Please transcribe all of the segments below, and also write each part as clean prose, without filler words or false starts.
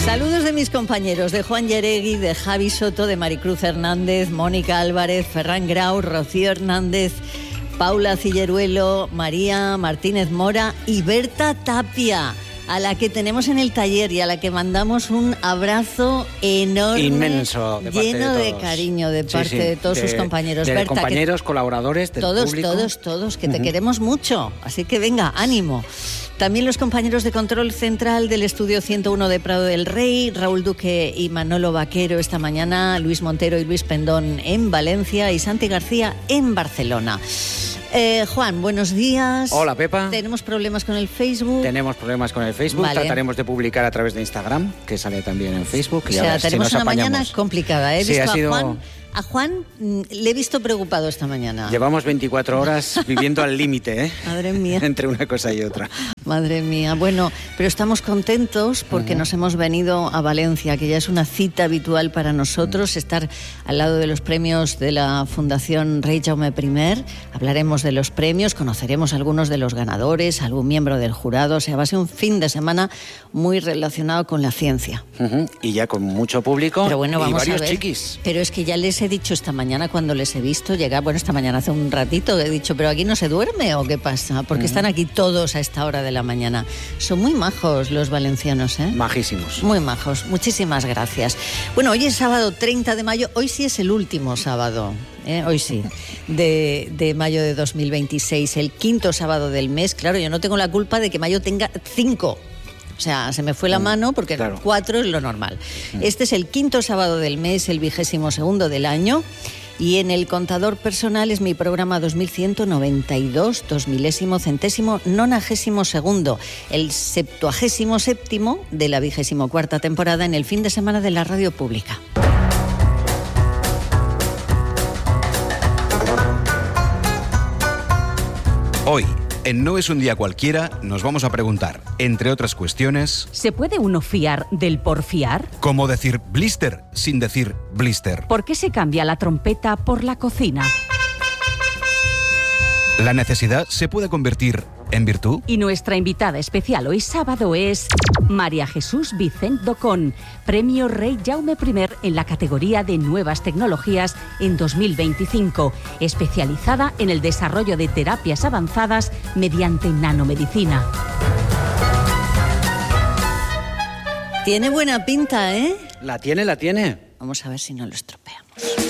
Saludos de mis compañeros, de Juan Yeregui, de Javi Soto, de Maricruz Hernández, Mónica Álvarez, Ferran Grau, Rocío Hernández, Paula Cilleruelo, María Martínez Mora y Berta Tapia, a la que tenemos en el taller y a la que mandamos un abrazo enorme, inmenso, lleno de cariño de parte de todos sus compañeros. De Berta, compañeros, colaboradores, del público. Todos, que te queremos mucho. Así que venga, ánimo. También los compañeros de control central del estudio 101 de Prado del Rey, Raúl Duque y Manolo Vaquero esta mañana, Luis Montero y Luis Pendón en Valencia y Santi García en Barcelona. Juan, buenos días. Hola, Pepa. ¿Tenemos problemas con el Facebook? Tenemos problemas con el Facebook. Vale. Trataremos de publicar a través de Instagram, que sale también en Facebook. O sea, tenemos una mañana complicada. He visto sido... A Juan le he visto preocupado esta mañana. Llevamos 24 horas viviendo al límite, ¿eh? Madre mía. Entre una cosa y otra. Madre mía. Bueno, pero estamos contentos porque nos hemos venido a Valencia, que ya es una cita habitual para nosotros, estar al lado de los premios de la Fundación Rei Jaume I. Hablaremos de los premios, conoceremos a algunos de los ganadores, algún miembro del jurado. O sea, va a ser un fin de semana muy relacionado con la ciencia. Y ya con mucho público. Pero bueno, vamos y varios a ver. chiquis. Pero es que ya les he dicho esta mañana cuando les he visto llegar, bueno, esta mañana hace un ratito he dicho, ¿pero aquí no se duerme o qué pasa? Porque están aquí todos a esta hora de la mañana. Son muy majos los valencianos, ¿eh? Majísimos. Muy majos. Muchísimas gracias. Bueno, hoy es sábado 30 de mayo. Hoy sí es el último sábado. Hoy sí, de mayo de 2026, el quinto sábado del mes. Claro, yo no tengo la culpa de que mayo tenga 5. O sea, se me fue la mano porque 4 es lo normal. Este es el quinto sábado del mes, el 22º del año. Y en el contador personal es mi programa 2192, 2000centésimo, el 77º de la 24ª temporada en el fin de semana de la radio pública. Hoy, en No es un día cualquiera, nos vamos a preguntar, entre otras cuestiones... ¿Se puede uno fiar del porfiar? ¿Cómo decir blister sin decir blister? ¿Por qué se cambia la trompeta por la cocina? ¿La necesidad se puede convertir en virtud? Y nuestra invitada especial hoy sábado es María Jesús Vicent Docón, Premio Rei Jaume I en la categoría de Nuevas Tecnologías en 2025, especializada en el desarrollo de terapias avanzadas mediante nanomedicina. Tiene buena pinta, ¿eh? La tiene. Vamos a ver si no lo estropeamos.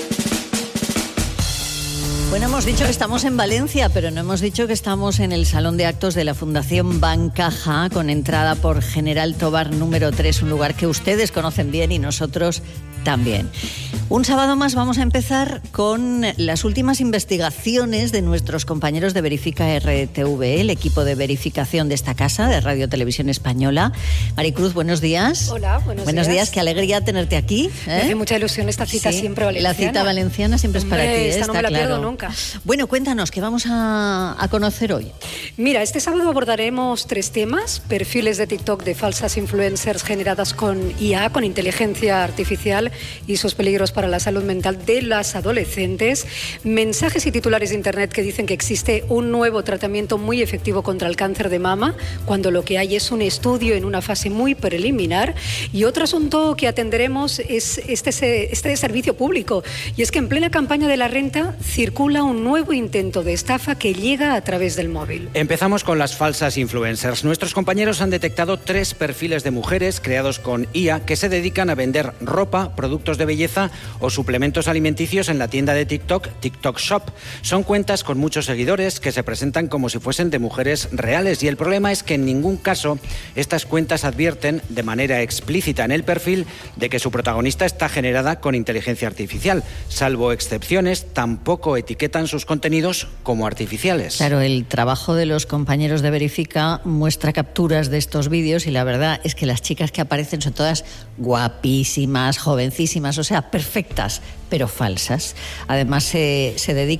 Bueno, hemos dicho que estamos en Valencia, pero no hemos dicho que estamos en el Salón de Actos de la Fundación Bancaja, con entrada por General Tobar número 3, un lugar que ustedes conocen bien y nosotros también. Un sábado más vamos a empezar con las últimas investigaciones de nuestros compañeros de Verifica RTV, el equipo de verificación de esta casa, de Radio Televisión Española. Maricruz, buenos días. Hola, buenos días. Qué alegría tenerte aquí. Me hace mucha ilusión esta cita siempre valenciana. La cita valenciana siempre es para ti. Esta no me la pierdo claro. nunca. Bueno, cuéntanos, ¿qué vamos a conocer hoy? Mira, este sábado abordaremos 3 temas: perfiles de TikTok de falsas influencers generadas con IA, con inteligencia artificial, y sus peligros para la salud mental de las adolescentes; mensajes y titulares de internet que dicen que existe un nuevo tratamiento muy efectivo contra el cáncer de mama, cuando lo que hay es un estudio en una fase muy preliminar; y otro asunto que atenderemos es este servicio público, y es que en plena campaña de la renta circula un nuevo intento de estafa que llega a través del móvil. Empezamos con las falsas influencers. Nuestros compañeros han detectado 3 perfiles de mujeres creados con IA que se dedican a vender ropa, productos de belleza o suplementos alimenticios en la tienda de TikTok, TikTok Shop. Son cuentas con muchos seguidores que se presentan como si fuesen de mujeres reales, y el problema es que en ningún caso estas cuentas advierten de manera explícita en el perfil de que su protagonista está generada con inteligencia artificial. Salvo excepciones, tampoco etiquetan sus contenidos como artificiales. Claro, el trabajo de los compañeros de Verifica muestra capturas de estos vídeos y la verdad es que las chicas que aparecen son todas guapísimas, jovencísimas, o sea, perfectas, pero falsas. Además, se dedican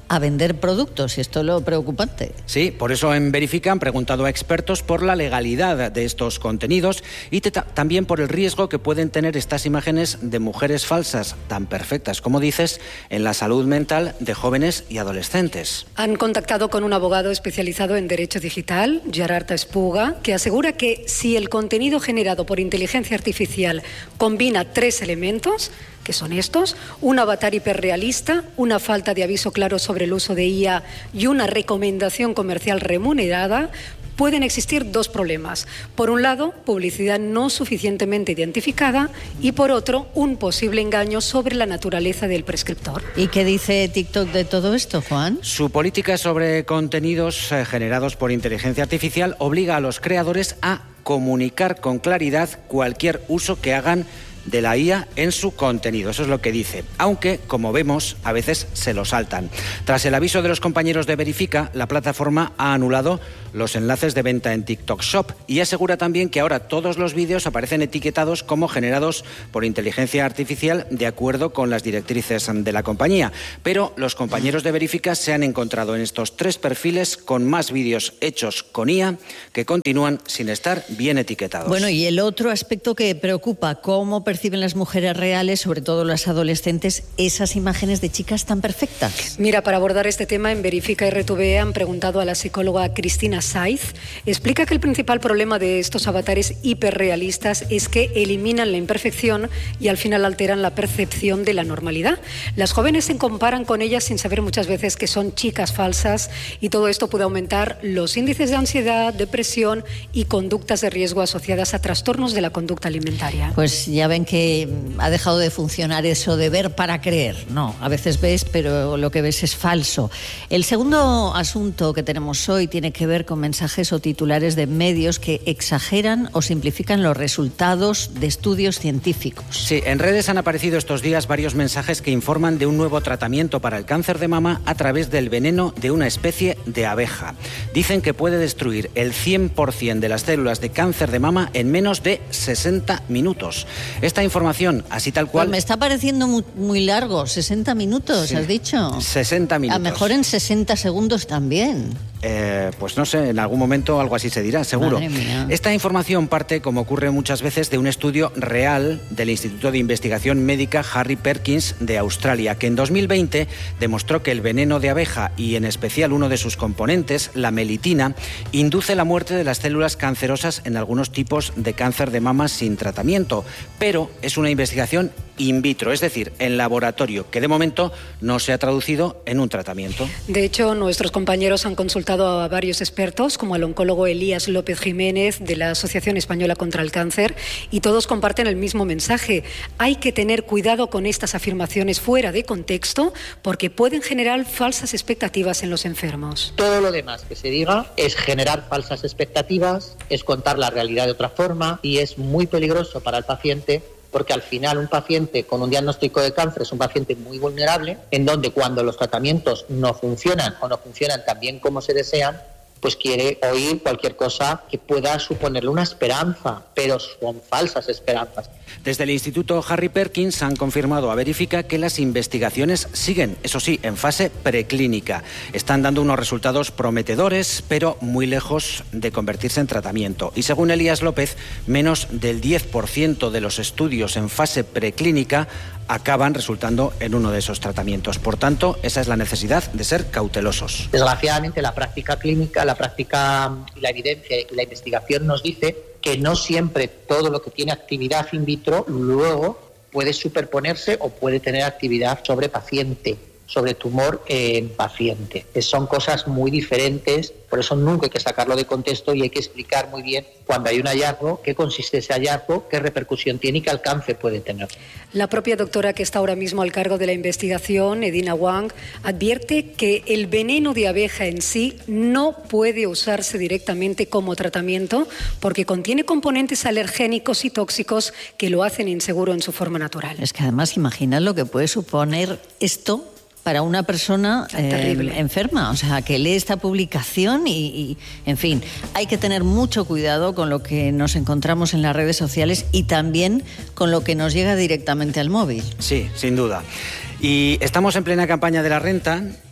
a vender productos, y esto es lo preocupante. Sí, por eso en Verifica han preguntado a expertos por la legalidad de estos contenidos y también por el riesgo que pueden tener estas imágenes de mujeres falsas, tan perfectas como dices, en la salud mental de jóvenes y adolescentes. Han contactado con un abogado especializado en derecho digital, Gerard Espuga, que asegura que si el contenido generado por inteligencia artificial combina 3 elementos, que son estos: un avatar hiperrealista, una falta de aviso claro sobre el uso de IA y una recomendación comercial remunerada, pueden existir 2 problemas. Por un lado, publicidad no suficientemente identificada y por otro, un posible engaño sobre la naturaleza del prescriptor. ¿Y qué dice TikTok de todo esto, Juan? Su política sobre contenidos generados por inteligencia artificial obliga a los creadores a comunicar con claridad cualquier uso que hagan de la IA en su contenido. Eso es lo que dice. Aunque, como vemos, a veces se lo saltan. Tras el aviso de los compañeros de Verifica, la plataforma ha anulado los enlaces de venta en TikTok Shop y asegura también que ahora todos los vídeos aparecen etiquetados como generados por inteligencia artificial de acuerdo con las directrices de la compañía. Pero los compañeros de Verifica se han encontrado en estos 3 perfiles con más vídeos hechos con IA que continúan sin estar bien etiquetados. Bueno, y el otro aspecto que preocupa, ¿cómo perciben las mujeres reales, sobre todo las adolescentes, esas imágenes de chicas tan perfectas? Mira, para abordar este tema en Verifica y RTV han preguntado a la psicóloga Cristina Saiz. Explica que el principal problema de estos avatares hiperrealistas es que eliminan la imperfección y al final alteran la percepción de la normalidad. Las jóvenes se comparan con ellas sin saber muchas veces que son chicas falsas y todo esto puede aumentar los índices de ansiedad, depresión y conductas de riesgo asociadas a trastornos de la conducta alimentaria. Pues ya ven que ha dejado de funcionar eso de ver para creer. No, a veces ves, pero lo que ves es falso. El segundo asunto que tenemos hoy tiene que ver con mensajes o titulares de medios que exageran o simplifican los resultados de estudios científicos. Sí, en redes han aparecido estos días varios mensajes que informan de un nuevo tratamiento para el cáncer de mama a través del veneno de una especie de abeja. Dicen que puede destruir el 100% de las células de cáncer de mama en menos de 60 minutos. Esta información, así tal cual... Pues me está pareciendo muy largo, 60 minutos, sí, has dicho. 60 minutos. A lo mejor en 60 segundos también. Pues no sé, en algún momento algo así se dirá, seguro. Madre mía. Esta información parte, como ocurre muchas veces, de un estudio real del Instituto de Investigación Médica Harry Perkins de Australia, que en 2020 demostró que el veneno de abeja y en especial uno de sus componentes, la melitina, induce la muerte de las células cancerosas en algunos tipos de cáncer de mama sin tratamiento, pero es una investigación in vitro, es decir, en laboratorio, que de momento no se ha traducido en un tratamiento. De hecho, nuestros compañeros han consultado a varios expertos, como al oncólogo Elías López Jiménez de la Asociación Española contra el Cáncer, y todos comparten el mismo mensaje. Hay que tener cuidado con estas afirmaciones fuera de contexto porque pueden generar falsas expectativas en los enfermos. Todo lo demás que se diga es generar falsas expectativas, es contar la realidad de otra forma y es muy peligroso para el paciente, porque al final un paciente con un diagnóstico de cáncer es un paciente muy vulnerable, en donde cuando los tratamientos no funcionan o no funcionan tan bien como se desean, pues quiere oír cualquier cosa que pueda suponerle una esperanza, pero son falsas esperanzas. Desde el Instituto Harry Perkins han confirmado a Verifica que las investigaciones siguen, eso sí, en fase preclínica. Están dando unos resultados prometedores, pero muy lejos de convertirse en tratamiento. Y según Elías López, menos del 10% de los estudios en fase preclínica acaban resultando en uno de esos tratamientos. Por tanto, esa es la necesidad de ser cautelosos. Desgraciadamente, la práctica clínica, la práctica y la evidencia y la investigación nos dice que no siempre todo lo que tiene actividad in vitro luego puede superponerse o puede tener actividad sobre paciente, sobre tumor en paciente. Son cosas muy diferentes, por eso nunca hay que sacarlo de contexto y hay que explicar muy bien cuando hay un hallazgo, qué consiste ese hallazgo, qué repercusión tiene y qué alcance puede tener. La propia doctora que está ahora mismo al cargo de la investigación, Edina Wang, advierte que el veneno de abeja en sí no puede usarse directamente como tratamiento porque contiene componentes alergénicos y tóxicos que lo hacen inseguro en su forma natural. Es que además imagina lo que puede suponer esto para una persona enferma, o sea, que lee esta publicación y, en fin, hay que tener mucho cuidado con lo que nos encontramos en las redes sociales y también con lo que nos llega directamente al móvil. Sí, sin duda. Y estamos en plena campaña de la renta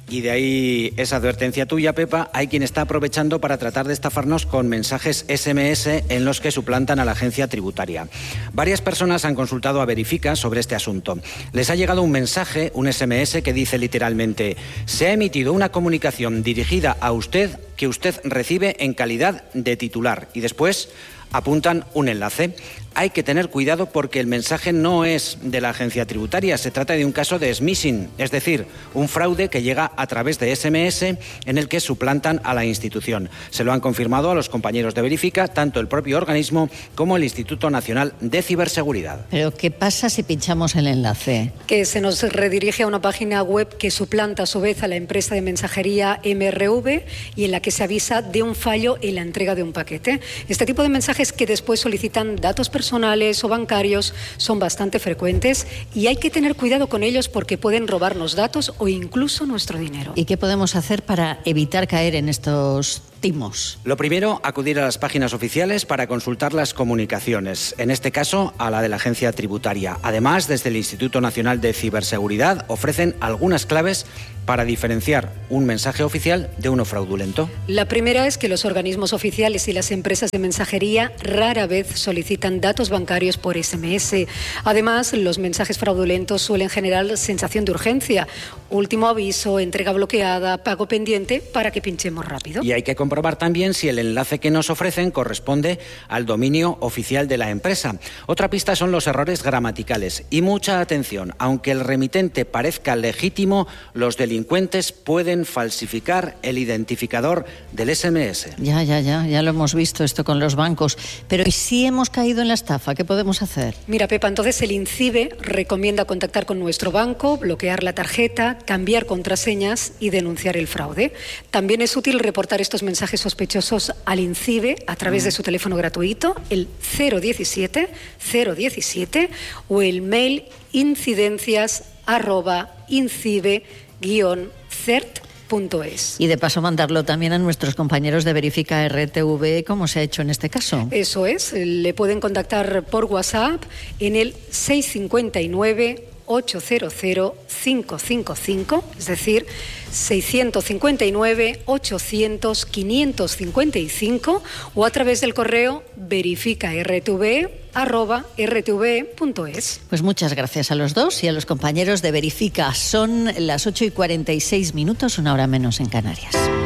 Y de ahí esa advertencia tuya, Pepa. Hay quien está aprovechando para tratar de estafarnos con mensajes SMS en los que suplantan a la agencia tributaria. Varias personas han consultado a Verifica sobre este asunto. Les ha llegado un mensaje, un SMS, que dice literalmente: se ha emitido una comunicación dirigida a usted que usted recibe en calidad de titular. Y después apuntan un enlace. Hay que tener cuidado porque el mensaje no es de la agencia tributaria. Se trata de un caso de smishing, es decir, un fraude que llega a través de SMS en el que suplantan a la institución. Se lo han confirmado a los compañeros de Verifica, tanto el propio organismo como el Instituto Nacional de Ciberseguridad. ¿Pero qué pasa si pinchamos el enlace? Que se nos redirige a una página web que suplanta a su vez a la empresa de mensajería MRV y en la que se avisa de un fallo en la entrega de un paquete. Este tipo de mensajes que después solicitan datos personales o bancarios son bastante frecuentes y hay que tener cuidado con ellos porque pueden robarnos datos o incluso nuestro dinero. ¿Y qué podemos hacer para evitar caer en estos timos? Lo primero, acudir a las páginas oficiales para consultar las comunicaciones, en este caso a la de la agencia tributaria. Además, desde el Instituto Nacional de Ciberseguridad ofrecen algunas claves para diferenciar un mensaje oficial de uno fraudulento. La primera es que los organismos oficiales y las empresas de mensajería rara vez solicitan datos bancarios por SMS. Además, los mensajes fraudulentos suelen generar sensación de urgencia, último aviso, entrega bloqueada, pago pendiente, para que pinchemos rápido. Y hay que comprobar también si el enlace que nos ofrecen corresponde al dominio oficial de la empresa. Otra pista son los errores gramaticales. Y mucha atención, aunque el remitente parezca legítimo, los delincuentes pueden falsificar el identificador del SMS. Ya lo hemos visto esto con los bancos. Pero ¿y si hemos caído en la estafa? ¿Qué podemos hacer? Mira, Pepa, entonces el INCIBE recomienda contactar con nuestro banco, bloquear la tarjeta, cambiar contraseñas y denunciar el fraude. También es útil reportar estos mensajes sospechosos al INCIBE a través de su teléfono gratuito, el 017 o el mail incidencias@incibe-cert.es. Y de paso mandarlo también a nuestros compañeros de Verifica RTV, como se ha hecho en este caso. Eso es, le pueden contactar por WhatsApp en el 659 800 555, es decir, 659 800 555, o a través del correo verificartv@rtv.es. Pues muchas gracias a los dos y a los compañeros de Verifica. Son las 8:46, 1 hora menos en Canarias.